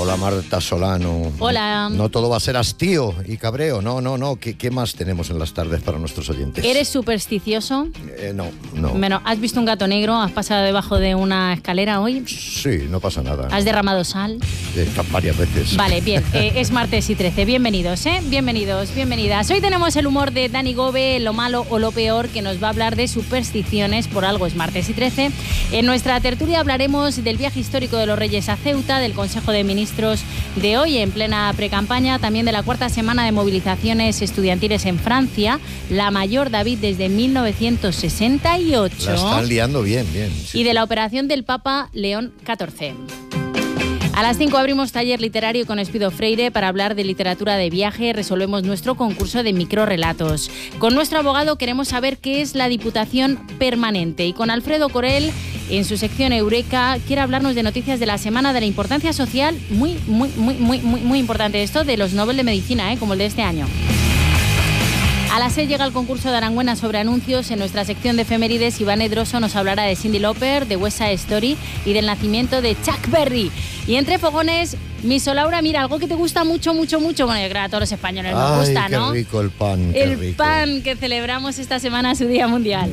Hola Marta Solano. Hola. No todo va a ser hastío y cabreo, no. ¿Qué más tenemos en las tardes para nuestros oyentes? ¿Eres supersticioso? No. Bueno, ¿has visto un gato negro? ¿Has pasado debajo de una escalera hoy? Sí, no pasa nada. ¿Has derramado sal? Varias veces. Vale, bien. Es martes y 13. Bienvenidos, Bienvenidos, bienvenidas. Hoy tenemos el humor de Dani Gobe, lo malo o lo peor, que nos va a hablar de supersticiones. Por algo es martes y 13. En nuestra tertulia hablaremos del viaje histórico de los Reyes a Ceuta, del Consejo de Ministros de hoy en plena precampaña, también de la cuarta semana de movilizaciones estudiantiles en Francia, la mayor, David, desde 1968. La están liando bien. Sí. Y de la operación del Papa León XIV. A las 5 abrimos taller literario con Espido Freire para hablar de literatura de viaje. Resolvemos nuestro concurso de microrrelatos. Con nuestro abogado queremos saber qué es la Diputación Permanente. Y con Alfredo Corel, en su sección Eureka, quiere hablarnos de noticias de la semana, de la importancia social, muy importante esto, de los Nobel de Medicina, como el de este año. A las 6 llega el concurso de Aranguena sobre anuncios. En nuestra sección de efemérides, Iván Edroso nos hablará de Cyndi Lauper, de West Side Story y del nacimiento de Chuck Berry. Y entre fogones, Miss Laura, mira, algo que te gusta mucho. Bueno, yo creo que a todos los españoles nos gusta, ¿no? Qué rico el pan. El pan, que celebramos esta semana su Día Mundial.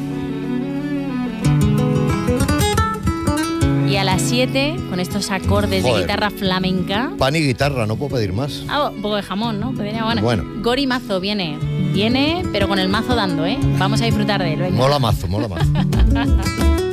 Y a las 7, con estos acordes de guitarra flamenca... Pan y guitarra, no puedo pedir más. Un poco de jamón, ¿no? Bueno. Gori Mazo viene, pero con el mazo dando, ¿eh? Vamos a disfrutar de él, venga. Mola mazo.